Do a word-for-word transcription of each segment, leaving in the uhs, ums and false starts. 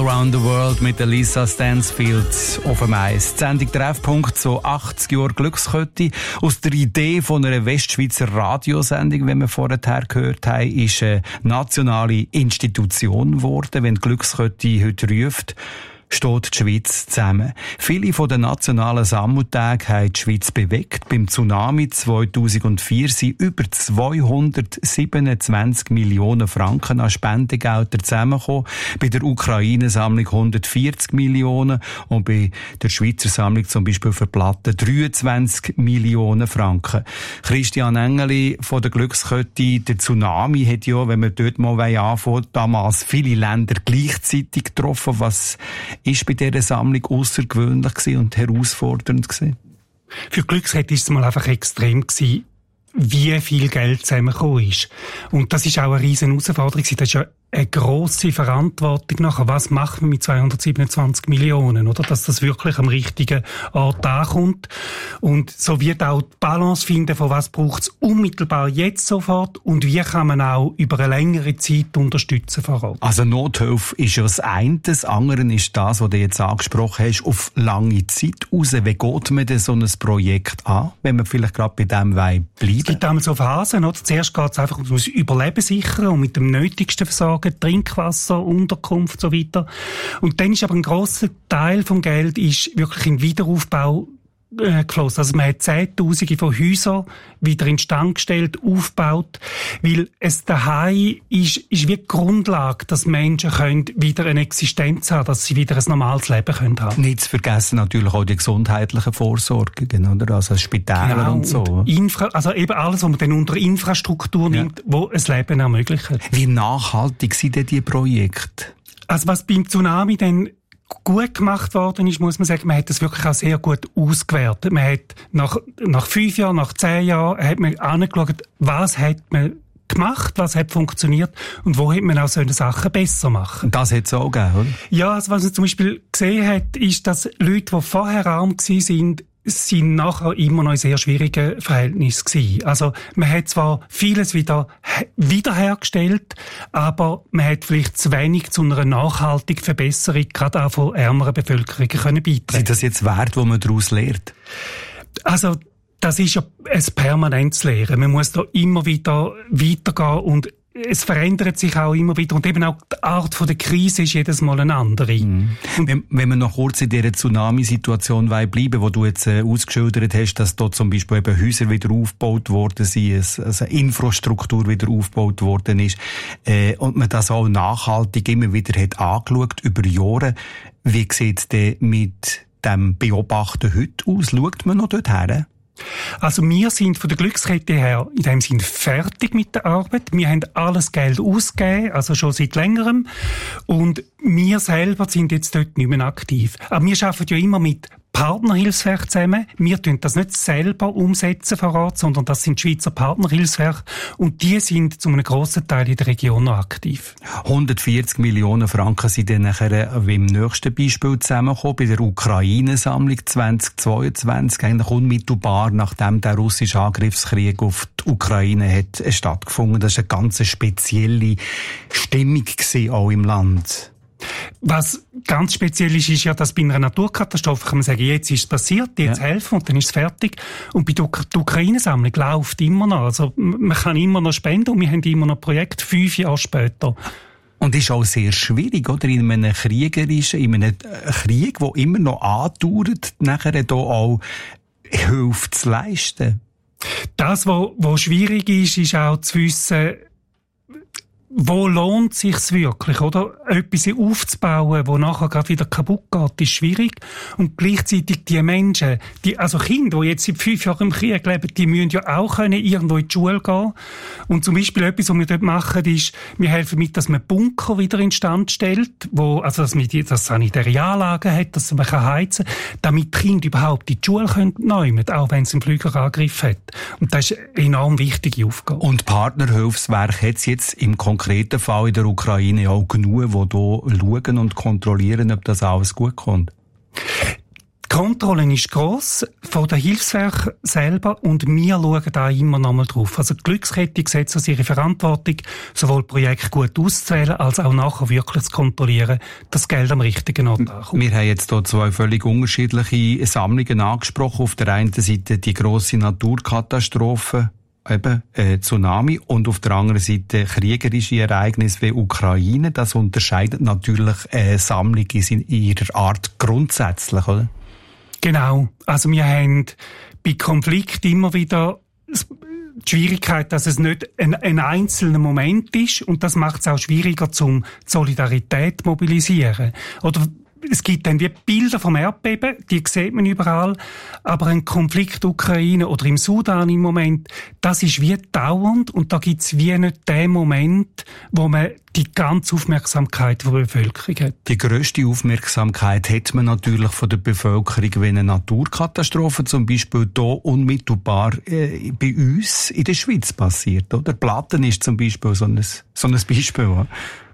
Around the World mit Lisa Stansfield auf dem Eis. Die Sendung Treffpunkt, so achtzig Jahre Glückskette. Aus der Idee von einer Westschweizer Radiosendung, wie wir vorher gehört haben, ist eine nationale Institution geworden. Wenn die Glückskette heute ruft, steht die Schweiz zusammen. Viele von den nationalen Sammeltagen haben die Schweiz bewegt. Beim Tsunami zweitausendvier sind über zweihundertsiebenundzwanzig Millionen Franken an Spendengeldern zusammengekommen. Bei der Ukraine-Sammlung hundertvierzig Millionen und bei der Schweizer Sammlung zum Beispiel für Platten dreiundzwanzig Millionen Franken. Christian Engeli von der Glückskette, der Tsunami hat ja, wenn wir dort mal anfangen, damals viele Länder gleichzeitig getroffen. Was ist bei dieser Sammlung außergewöhnlich und herausfordernd gewesen? Für die Glückskette war es mal einfach extrem gewesen, wie viel Geld zusammengekommen ist. Und das ist auch eine riesen Herausforderung. Das ist ja eine grosse Verantwortung nachher. Was macht man mit zweihundertsiebenundzwanzig Millionen, oder? Dass das wirklich am richtigen Ort ankommt. Und so wird auch die Balance finden, von was braucht es unmittelbar jetzt sofort und wie kann man auch über eine längere Zeit unterstützen vor Ort. Also Nothilfe ist ja das eine, das andere ist das, was du jetzt angesprochen hast, auf lange Zeit raus. Wie geht man denn so ein Projekt an, wenn man vielleicht gerade bei dem bleiben will? Es gibt einmal so Phasen, oder? Zuerst geht es einfach um das Überleben sichern und mit dem Nötigsten versorgen, Trinkwasser, Unterkunft und so weiter. Und dann ist aber ein grosser Teil vom Geld ist wirklich in Wiederaufbau äh, geflossen. Also man hat Zehntausende von Häusern wieder instand gestellt, aufgebaut, weil es daheim ist, ist wie die Grundlage, dass Menschen können wieder eine Existenz haben, dass sie wieder ein normales Leben können haben. Nicht zu vergessen natürlich auch die gesundheitlichen Vorsorgen, oder? Also Spitäler genau, und so. Und Infra- also eben alles, was man dann unter Infrastruktur ja. nimmt, wo ein Leben ermöglicht. Wie nachhaltig sind denn die Projekte? Also was beim Tsunami dann gut gemacht worden ist, muss man sagen, man hat das wirklich auch sehr gut ausgewertet. Man hat nach, nach fünf Jahren, nach zehn Jahren, hat man angeschaut, was hat man gemacht, was hat funktioniert und wo hätte man auch solche Sachen besser machen. Das hat es auch gegeben, oder? Ja, also was man zum Beispiel gesehen hat, ist, dass Leute, die vorher arm gewesen sind, sind nachher immer noch in sehr schwierigen Verhältnissen gewesen. Also, man hat zwar vieles wieder wiederhergestellt, aber man hat vielleicht zu wenig zu einer nachhaltigen Verbesserung, gerade auch von ärmeren Bevölkerungen, können beitragen. Sind das jetzt Werte, die man daraus lernt? Also, das ist ja ein permanentes Lehren. Man muss da immer wieder weitergehen und es verändert sich auch immer wieder und eben auch die Art von der Krise ist jedes Mal eine andere. Mhm. Wenn, wenn wir noch kurz in dieser Tsunami-Situation bleiben, wo du jetzt äh, ausgeschildert hast, dass dort zum Beispiel eben Häuser wieder aufgebaut worden sind, also Infrastruktur wieder aufgebaut worden ist äh, und man das auch nachhaltig immer wieder hat angeschaut über Jahre. Wie sieht es denn mit dem Beobachten heute aus? Schaut man noch dort her? Also wir sind von der Glückskette her in dem Sinne fertig mit der Arbeit. Wir haben alles Geld ausgegeben, also schon seit längerem. Und wir selber sind jetzt dort nicht mehr aktiv. Aber wir arbeiten ja immer mit Partnerhilfswerken zusammen. Wir tun das nicht selber umsetzen vor Ort, sondern das sind Schweizer Partnerhilfswerke und die sind zu einem grossen Teil in der Region noch aktiv. hundertvierzig Millionen Franken sind dann nachher im nächsten Beispiel zusammengekommen, bei der Ukraine-Sammlung zweitausendzweiundzwanzig, eigentlich unmittelbar nachdem der russische Angriffskrieg auf die Ukraine hat stattgefunden. Das war eine ganz spezielle Stimmung gewesen, auch im Land. Was ganz speziell ist, ist ja, dass bei einer Naturkatastrophe kann man sagen, jetzt ist es passiert, jetzt ja. helfen und dann ist es fertig. Und bei der Ukraine-Sammlung läuft immer noch. Also man kann immer noch spenden und wir haben immer noch Projekte, fünf Jahre später. Und ist auch sehr schwierig, oder? In einem kriegerischen, in einem Krieg, der immer noch andauert, nachher da auch Hilfe zu leisten. Das, was, was schwierig ist, ist auch zu wissen, wo lohnt sich's wirklich, oder? Etwas aufzubauen, wo nachher gerade wieder kaputt geht, ist schwierig. Und gleichzeitig die Menschen, die, also Kinder, die jetzt seit fünf Jahren im Krieg leben, die müssen ja auch können irgendwo in die Schule gehen. Und zum Beispiel etwas, was wir dort machen, ist, wir helfen mit, dass man Bunker wieder instand stellt, wo, also, dass man die, dass sanitäre Anlagen hat, dass man heizen kann, damit die Kinder überhaupt in die Schule können nehmen, auch wenn es einen Flügerangriff hat. Und das ist eine enorm wichtige Aufgabe. Und Partnerhilfswerk hat es jetzt im konkreten Fall in der Ukraine auch genug, die hier schauen und kontrollieren, ob das alles gut kommt? Die Kontrolle ist gross von den Hilfswerken selber und wir schauen da immer noch mal drauf. Also die Glückskette setzt aus ihre Verantwortung, sowohl Projekte gut auszuwählen, als auch nachher wirklich zu kontrollieren, dass das Geld am richtigen Ort ankommt. Wir haben jetzt hier zwei völlig unterschiedliche Sammlungen angesprochen. Auf der einen Seite die grosse Naturkatastrophe, eben äh, Tsunami, und auf der anderen Seite kriegerische Ereignisse wie Ukraine. Das unterscheidet natürlich äh, Sammlung in ihrer Art grundsätzlich, oder? Genau. Also wir haben bei Konflikt immer wieder die Schwierigkeit, dass es nicht ein, ein einzelner Moment ist, und das macht es auch schwieriger, zum Solidarität mobilisieren. Oder es gibt dann wie Bilder vom Erdbeben, die sieht man überall, aber ein Konflikt Ukraine oder im Sudan im Moment, das ist wie dauernd, und da gibt's wie nicht den Moment, wo man die ganze Aufmerksamkeit der Bevölkerung hat. Die grösste Aufmerksamkeit hat man natürlich von der Bevölkerung, wenn eine Naturkatastrophe zum Beispiel hier unmittelbar äh, bei uns in der Schweiz passiert, oder? Platten ist zum Beispiel so ein, so ein Beispiel.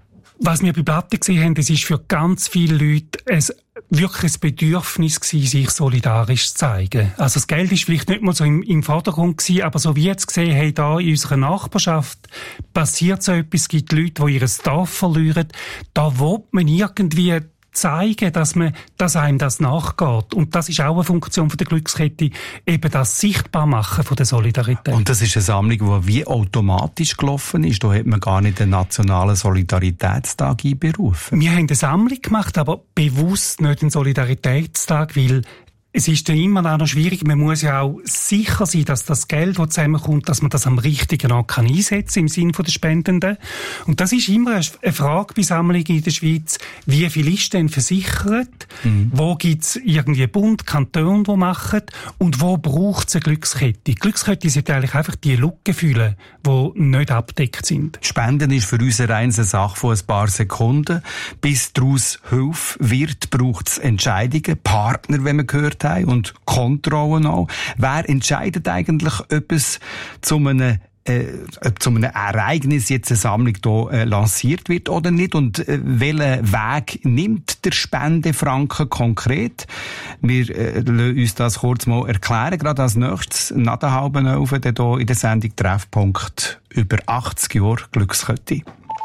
Was wir bei Platten gesehen haben, das ist für ganz viele Leute ein wirklich ein Bedürfnis gewesen, sich solidarisch zu zeigen. Also das Geld ist vielleicht nicht mal so im, im Vordergrund gewesen, aber so wie jetzt gesehen haben, da in unserer Nachbarschaft passiert so etwas, es gibt Leute, die ihr Dorf verlieren, da will man irgendwie zeigen, dass man, dass einem das nachgeht. Und das ist auch eine Funktion von der Glückskette, eben das Sichtbarmachen von der Solidarität. Und das ist eine Sammlung, die wie automatisch gelaufen ist. Da hat man gar nicht den nationalen Solidaritätstag einberufen. Wir haben eine Sammlung gemacht, aber bewusst nicht einen Solidaritätstag, weil es ist dann immer noch schwierig. Man muss ja auch sicher sein, dass das Geld, das zusammenkommt, dass man das am richtigen Ort kann einsetzen im Sinne der Spendenden. Und das ist immer eine Frage bei Sammlungen in der Schweiz. Wie viel ist denn versichert? Mhm. Wo gibt's irgendwie Bund, Kantone, die machen? Und wo braucht es eine Glückskette? Die Glückskette sollte eigentlich einfach die Lücken füllen, die nicht abgedeckt sind. Spenden ist für uns eine reine Sache von ein paar Sekunden. Bis daraus Hilfe wird, braucht es Entscheidungen, Partner, wenn man gehört, und Kontrollen auch. Wer entscheidet eigentlich, ob es zu einem äh, zu einem Ereignis jetzt eine Sammlung hier äh, lanciert wird oder nicht, und äh, welchen Weg nimmt der Spendefranken konkret? Wir äh, lassen uns das kurz mal erklären, gerade als nächstes nach der halben Elf hier in der Sendung Treffpunkt über achtzig Jahre Glückskette.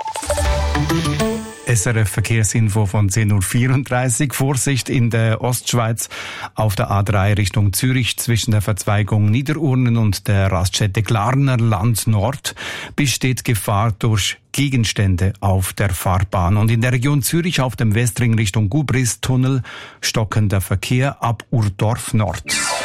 S R F Verkehrsinfo von zehn Uhr vierunddreißig. Vorsicht in der Ostschweiz auf der A drei Richtung Zürich zwischen der Verzweigung Niederurnen und der Raststätte Glarner Land Nord besteht Gefahr durch Gegenstände auf der Fahrbahn. Und in der Region Zürich auf dem Westring Richtung Gubris-Tunnel stockender Verkehr ab Urdorf Nord.